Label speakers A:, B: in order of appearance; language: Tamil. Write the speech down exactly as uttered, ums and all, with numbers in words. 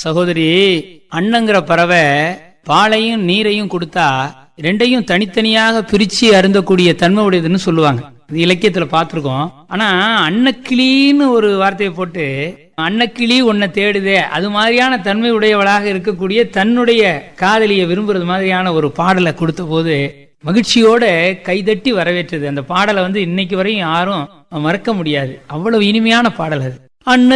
A: சகோதரி, அன்னங்கிற பறவை பாலையும் நீரையும் கொடுத்தா ரெண்டையும் தனித்தனியாக பிரிச்சு அருந்தக்கூடிய தன்மை உடையதுன்னு சொல்லுவாங்க. இது இலக்கியத்துல பார்த்திருக்கோம். ஆனா அன்னக்கிளின்னு ஒரு வார்த்தையை போட்டு அன்னக்கிளி உன்னை தேடுதே, அது மாதிரியான தன்மை உடையவளாக இருக்கக்கூடிய தன்னுடைய காதலியை விரும்புறது மாதிரியான ஒரு பாடலை கொடுத்த போது மகிழ்ச்சியோட கைதட்டி வரவேற்றது. அந்த பாடலை வந்து இன்னைக்கு வரையும் யாரும் மறக்க முடியாது. அவ்வளவு இனிமையான பாடல் அது. அன்ன